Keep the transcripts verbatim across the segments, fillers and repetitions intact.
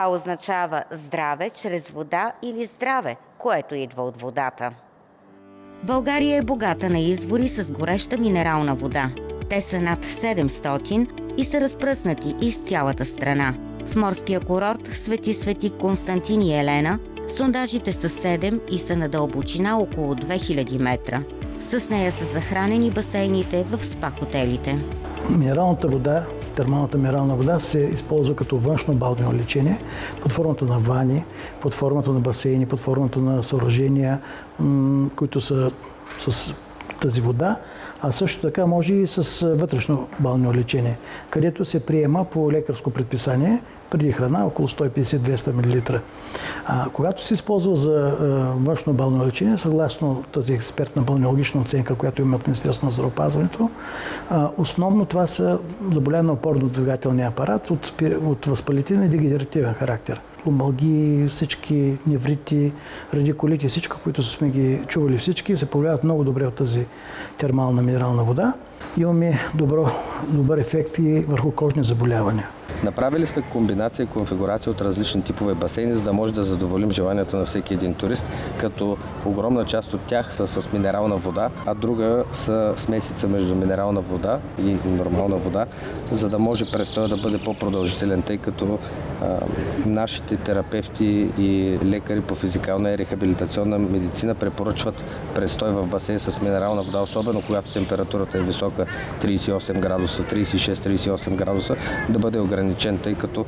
Това означава здраве чрез вода или здраве, което идва от водата. България е богата на извори с гореща минерална вода. Те са над седемстотин и са разпръснати из цялата страна. В морския курорт Свети Свети Константин и Елена сондажите са седем и са на дълбочина около две хиляди метра. С нея са захранени басейните в спа-хотелите. Минералната вода, термалната минерална вода се използва като външно балнео лечение под формата на вани, под формата на басейни, под формата на съоръжения, които са с тази вода, а също така може и с вътрешно балнео лечение, където се приема по лекарско предписание преди храна около сто и петдесет до двеста милилитра. А, когато се използва за а, външно балнео лечение, съгласно тази експертна балнеологична оценка, която има от Министерството на здравеопазването, а, основно това са заболявания на опорно-двигателния апарат от, от възпалителен и дегенеративен характер. Ломалгии, всички неврити, радикулити, всичко, които сме ги чували всички, се появяват много добре от тази термална минерална вода. Имаме добро, добър ефект и върху кожни заболявания. Направили сме комбинация и конфигурация от различни типове басейни, за да може да задоволим желанията на всеки един турист, като огромна част от тях са с минерална вода, а друга са смесица между минерална вода и нормална вода, за да може престоя да бъде по-продължителен, тъй като а, нашите терапевти и лекари по физикална и рехабилитационна медицина препоръчват престой в басейн с минерална вода, особено когато температурата е висока тридесет и осем градуса, тридесет и шест до тридесет и осем градуса, да бъде ограничен, тъй като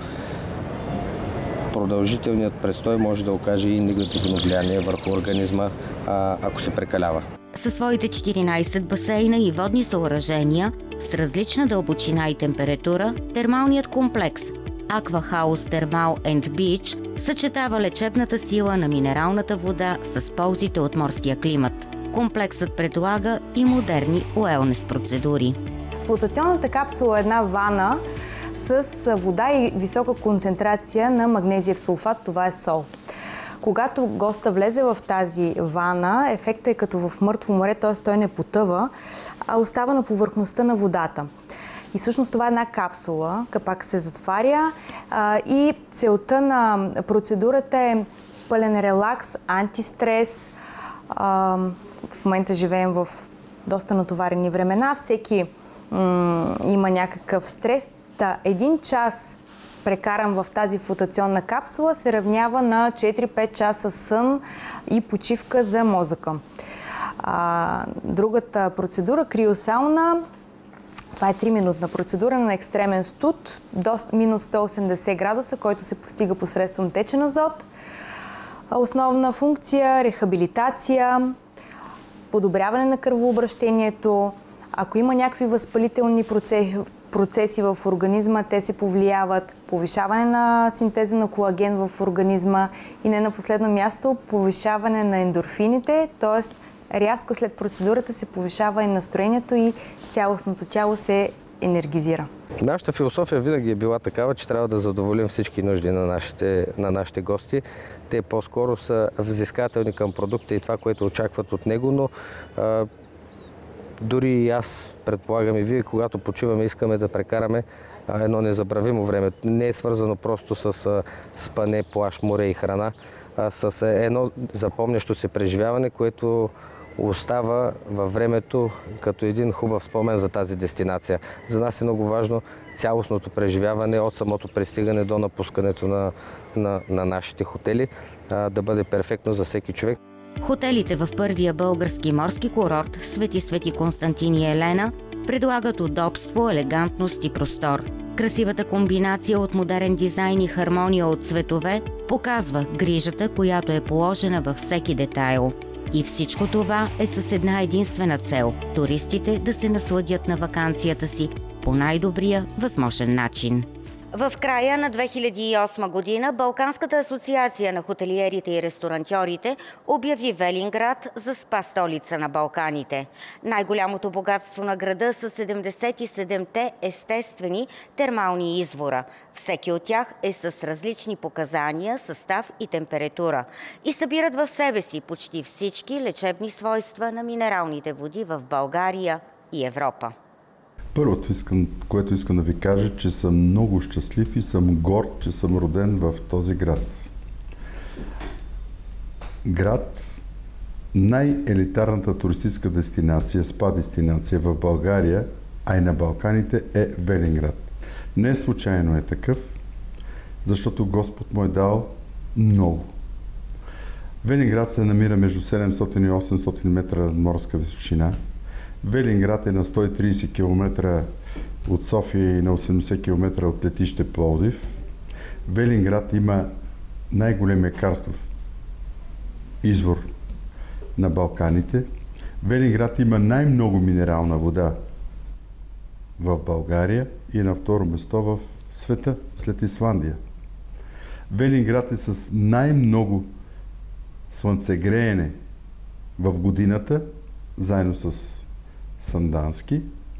продължителният престой може да окаже и негативно влияние върху организма, ако се прекалява. Със своите четиринадесет басейна и водни съоръжения с различна дълбочина и температура, термалният комплекс Aqua House Thermal and Beach съчетава лечебната сила на минералната вода с ползите от морския климат. Комплексът предлага и модерни уелнес процедури. Флотационната капсула е една вана с вода и висока концентрация на магнезиев сулфат, това е сол. Когато госта влезе в тази вана, ефектът е като в мъртво море, т.е. той не потъва, а остава на повърхността на водата. И всъщност това е една капсула, капак се затваря а, и целта на процедурата е пълен релакс, антистрес. А, в момента живеем в доста натоварени времена, всеки м- има някакъв стрес. Та, един час прекаран в тази флотационна капсула се равнява на четири-пет часа сън и почивка за мозъка. А, другата процедура, криосауна, това е три-минутна процедура на екстремен студ до минус сто и осемдесет градуса, който се постига посредством течен азот. Основна функция – рехабилитация, подобряване на кръвообращението. Ако има някакви възпалителни процеси, процеси в организма, те се повлияват, повишаване на синтеза на колаген в организма и не на последно място повишаване на ендорфините, т.е. рязко след процедурата се повишава и настроението и цялостното тяло се енергизира. Нашата философия винаги е била такава, че трябва да задоволим всички нужди на нашите, на нашите гости. Те по-скоро са взискателни към продукта и това, което очакват от него, но а, дори и аз, предполагам и вие, когато почиваме, искаме да прекараме а, едно незабравимо време. Не е свързано просто с а, спане, плаж, море и храна, а с едно запомнящо се преживяване, което остава във времето като един хубав спомен за тази дестинация. За нас е много важно цялостното преживяване от самото пристигане до напускането на, на, на нашите хотели а, да бъде перфектно за всеки човек. Хотелите в първия български морски курорт Свети Свети Константин и Елена предлагат удобство, елегантност и простор. Красивата комбинация от модерен дизайн и хармония от цветове показва грижата, която е положена във всеки детайл. И всичко това е с една единствена цел – туристите да се насладят на ваканцията си по най-добрия възможен начин. В края на две хиляди и осма година Балканската асоциация на хотелиерите и ресторантьорите обяви Велинград за спа столица на Балканите. Най-голямото богатство на града са седемдесет и седемте естествени термални извора. Всеки от тях е с различни показания, състав и температура и събират в себе си почти всички лечебни свойства на минералните води в България и Европа. Първото, искам, което искам да ви кажа, че съм много щастлив и съм горд, че съм роден в този град. Град, най-елитарната туристическа дестинация, спа дестинация в България, а и на Балканите е Велинград. Не случайно е такъв, защото Господ му е дал много. Велинград се намира между седемстотин и осемстотин метра морска височина. Велинград е на сто и трийсет километра от София и на осемдесет километра от летище Пловдив. Велинград има най-големия карстов извор на Балканите. Велинград има най-много минерална вода в България и на второ место в света, след Исландия. Велинград е с най-много слънцегреене в годината, заедно с Сандански.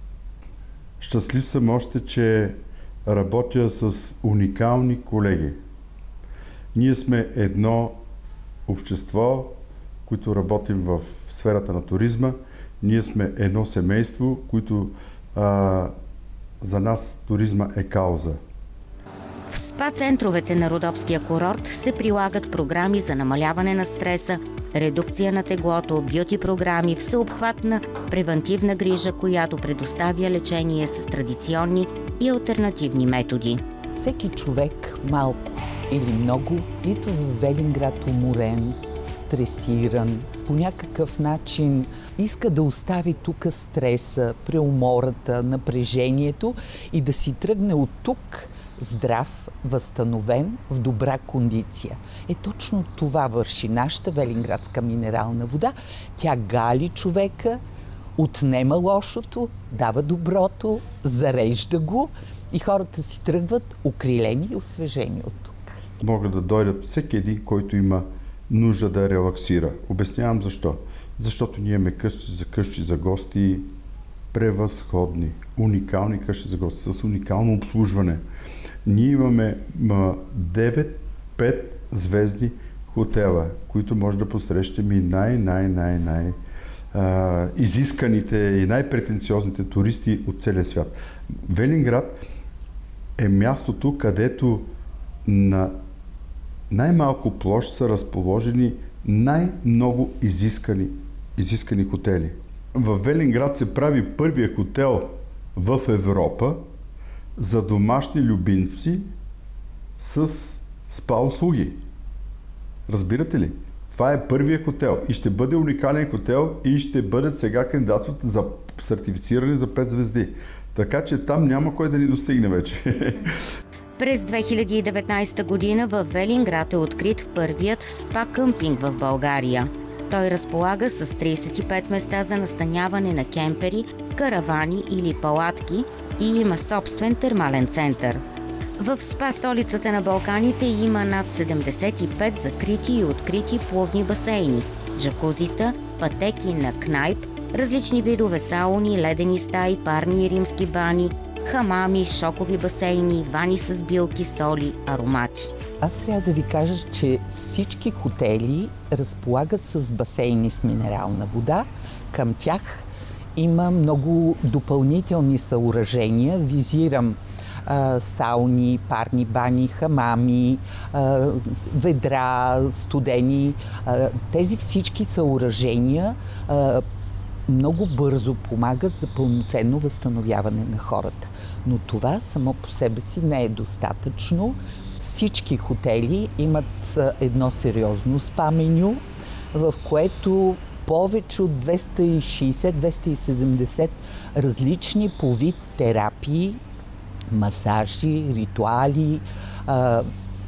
Щастлив съм още, че работя с уникални колеги. Ние сме едно общество, които работим в сферата на туризма. Ние сме едно семейство, които а, за нас туризма е кауза. В спа-центровете на Родопския курорт се прилагат програми за намаляване на стреса, редукция на теглото, бюти програми, всеобхватна превентивна грижа, която предоставя лечение с традиционни и алтернативни методи. Всеки човек малко или много идва в Велинград уморен, стресиран, по някакъв начин иска да остави тук стреса, преумората, напрежението и да си тръгне от тук здрав, възстановен, в добра кондиция. Е, точно това върши нашата велинградска минерална вода. Тя гали човека, отнема лошото, дава доброто, зарежда го и хората си тръгват укрилени и освежени от тук. Могат да дойдат всеки един, който има нужда да релаксира. Обяснявам защо. Защото ние имаме къщи за къщи за гости, превъзходни, уникални къщи за гости, с уникално обслужване. Ние имаме девет пет звезди хотела, които може да посрещаме и най-най-най-най изисканите и най-претенциозните туристи от целия свят. Велинград е мястото, където на най-малко площ са разположени най-много изискани, изискани хотели. В Велинград се прави първия хотел в Европа за домашни любимци с спа услуги. Разбирате ли? Това е първия хотел и ще бъде уникален хотел и ще бъдат сега кандидатстват за сертифициране за пет звезди. Така че там няма кой да ни достигне вече. През две хиляди и деветнадесета година в Велинград е открит първият спа-къмпинг в България. Той разполага с трийсет и пет места за настаняване на кемпери, каравани или палатки и има собствен термален център. В спа столицата на Балканите има над седемдесет и пет закрити и открити плувни басейни, джакузита, пътеки на кнайп, различни видове сауни, ледени стаи, парни и римски бани, хамами, шокови басейни, вани с билки, соли, аромати. Аз трябва да ви кажа, че всички хотели разполагат с басейни с минерална вода. Към тях има много допълнителни съоръжения. Визирам а, сауни, парни бани, хамами, а, ведра, студени. А, тези всички съоръжения а, много бързо помагат за пълноценно възстановяване на хората. Но това само по себе си не е достатъчно. Всички хотели имат едно сериозно спа меню, в което повече от двеста и шейсет до двеста и седемдесет различни по вид терапии, масажи, ритуали. А,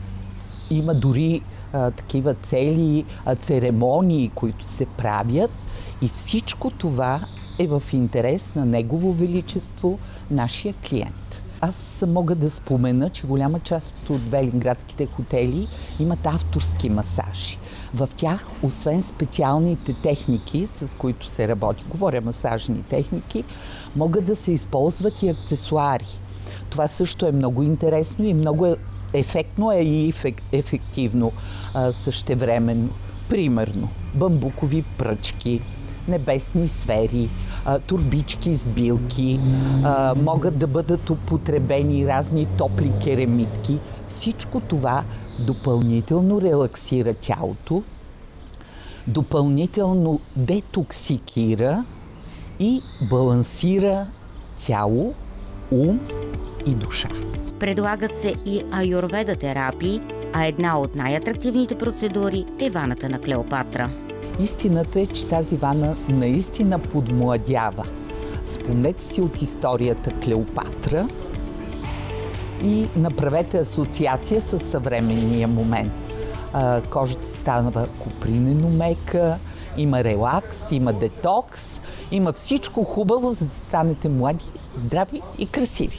има дори а, такива цели а, церемонии, които се правят. И всичко това е в интерес на Негово Величество, нашия клиент. Аз мога да спомена, че голяма част от велинградските хотели имат авторски масажи. В тях, освен специалните техники, с които се работи, говоря масажни техники, могат да се използват и аксесуари. Това също е много интересно и много ефектно е и ефективно а, същевременно. Примерно, бамбукови пръчки, небесни сфери, а, турбички с билки, а, могат да бъдат употребени разни топли керамитки. Всичко това допълнително релаксира тялото, допълнително детоксикира и балансира тяло, ум и душа. Предлагат се и аюрведа терапии, а една от най-атрактивните процедури е ваната на Клеопатра. Истината е, че тази вана наистина подмладява. Спомнете си от историята Клеопатра и направете асоциация с съвременния момент. А, кожата става копринено мека, има релакс, има детокс, има всичко хубаво, за да станете млади, здрави и красиви.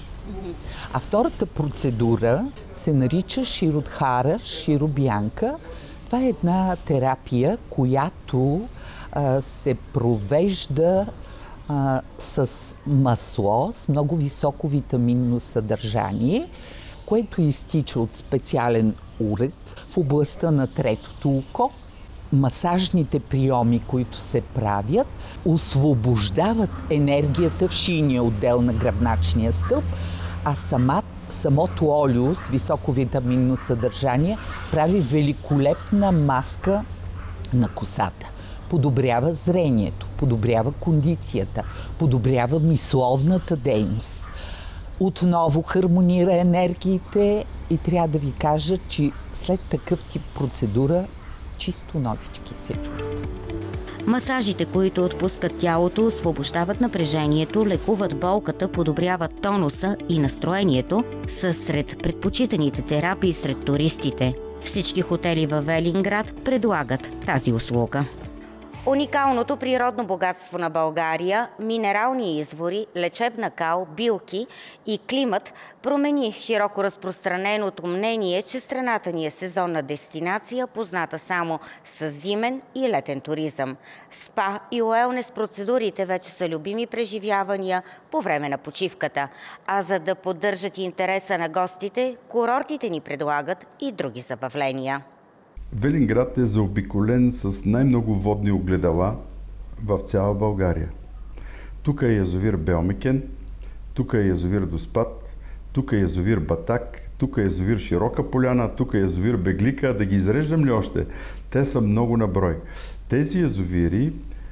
А втората процедура се нарича Широдхара, Широбянка. Това е една терапия, която а, се провежда а, с масло, с много високо витаминно съдържание, което изтича от специален уред в областта на третото око. Масажните приеми, които се правят, освобождават енергията в шийния отдел на гръбначния стълб, а сама, самото олио с високо витаминно съдържание прави великолепна маска на косата. Подобрява зрението, подобрява кондицията, подобрява мисловната дейност. Отново хармонира енергиите и трябва да ви кажа, че след такъв тип процедура чисто новички се чувстват. Масажите, които отпускат тялото, освобождават напрежението, лекуват болката, подобряват тонуса и настроението, са сред предпочитаните терапии сред туристите. Всички хотели във Велинград предлагат тази услуга. Уникалното природно богатство на България, минерални извори, лечебна кал, билки и климат промени широко разпространеното мнение, че страната ни е сезонна дестинация, позната само с зимен и летен туризъм. Спа и уелнес процедурите вече са любими преживявания по време на почивката. А за да поддържат интереса на гостите, курортите ни предлагат и други забавления. Велинград е заобиколен с най-много водни огледала в цяла България. Тук е язовир Белмекен, тук е язовир Доспат, тук е язовир Батак, тук е язовир Широка поляна, тук е язовир Беглика. Да ги изреждам ли още? Те са много на брой. Тези язовири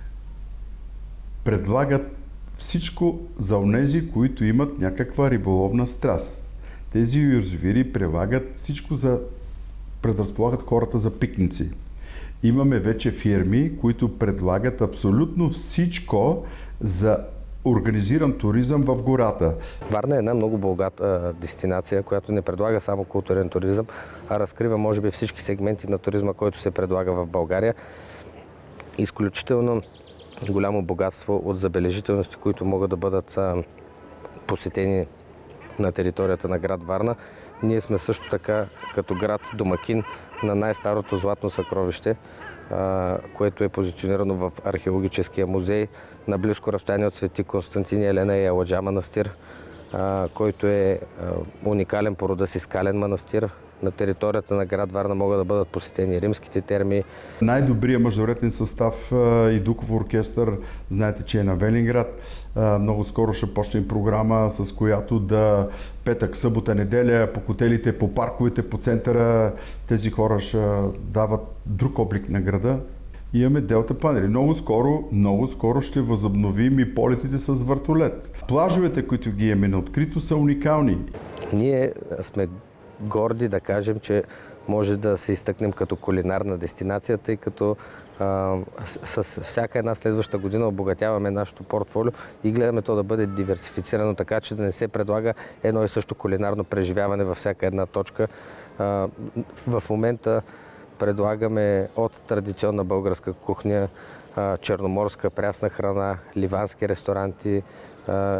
предлагат всичко за онези, които имат някаква риболовна страст. Тези язовири предлагат всичко за предразполагат хората за пикници. Имаме вече фирми, които предлагат абсолютно всичко за организиран туризъм в гората. Варна е една много богата дестинация, която не предлага само културен туризъм, а разкрива може би всички сегменти на туризма, който се предлага в България. Изключително голямо богатство от забележителности, които могат да бъдат посетени на територията на град Варна. Ние сме също така като град домакин на най-старото златно съкровище, което е позиционирано в археологическия музей на близко разстояние от Свети Константин и Елена и Аладжа манастир, който е уникален по рода си скален манастир. На територията на град Варна могат да бъдат посетени римските терми. Най-добрият мажоретен състав и духов оркестър, знаете, че е на Велинград. Много скоро ще почне програма, с която да петък, събота, неделя по хотелите, по парковете, по центъра тези хора ще дават друг облик на града. Имаме Делта планери. Много скоро, много скоро ще възобновим и полетите с въртолет. Плажовете, които ги имаме на открито, са уникални. Ние сме горди да кажем, че може да се изтъкнем като кулинарна дестинация, тъй като а, с, с всяка една следваща година обогатяваме нашето портфолио и гледаме то да бъде диверсифицирано, така че да не се предлага едно и също кулинарно преживяване във всяка една точка. А, в момента предлагаме от традиционна българска кухня, а, черноморска прясна храна, ливански ресторанти, а,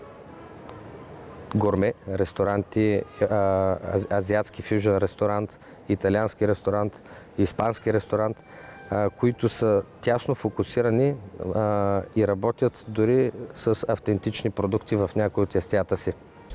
гурме ресторанти, азиатски фюжен ресторант, италиански ресторант, испански ресторант, които са тясно фокусирани и работят дори с автентични продукти в някои от ястията си.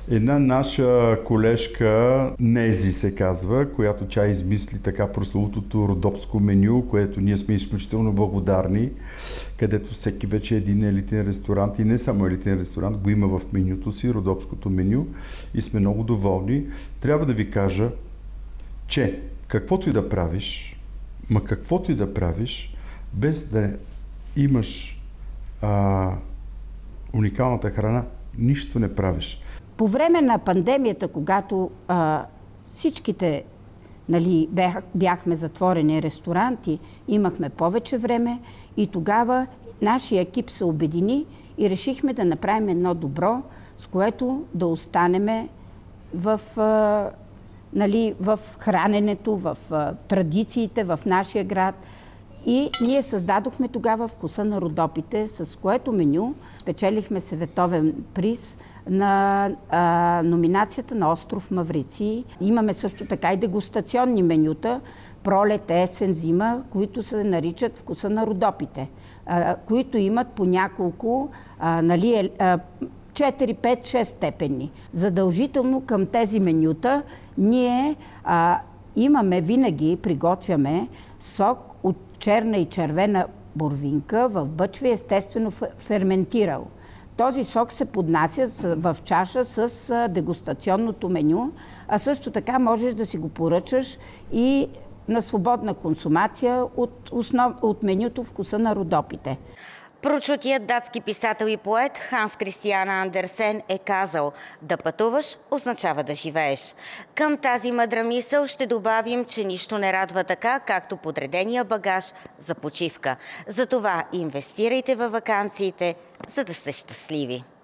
Една наша колежка, Нези се казва, която тя измисли така прословутото родопско меню, което ние сме изключително благодарни, където всеки вече един елитен ресторант и не само елитен ресторант го има в менюто си, родопското меню, и сме много доволни. Трябва да ви кажа, че каквото и да правиш, ма каквото и да правиш, без да имаш а, уникалната храна, нищо не правиш. По време на пандемията, когато а, всичките, нали, бях, бяхме затворени ресторанти, имахме повече време и тогава нашия екип се обедини и решихме да направим едно добро, с което да останеме в, а, нали, в храненето, в а, традициите в нашия град. И ние създадохме тогава Вкуса на Родопите, с което меню спечелихме световен приз на а, номинацията на остров Мавриций. Имаме също така и дегустационни менюта, пролет, есен, зима, които се наричат Вкуса на Родопите, а, които имат по няколко, а, нали, а, четири, пет, шест степени. Задължително към тези менюта ние а, имаме, винаги приготвяме сок от черна и червена борвинка в бъчви, естествено ферментирал. Този сок се поднася в чаша с дегустационното меню, а също така можеш да си го поръчаш и на свободна консумация от, основ... от менюто Вкуса на Родопите. Прочутият датски писател и поет Ханс Кристиан Андерсен е казал: да пътуваш означава да живееш. Към тази мъдра мисъл ще добавим, че нищо не радва така, както подредения багаж за почивка. Затова инвестирайте във ваканциите, за да сте щастливи.